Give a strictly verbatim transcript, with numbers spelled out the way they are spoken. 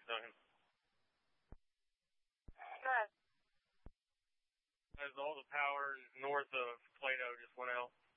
Duncan. Good. As all the power north of Plato just went out.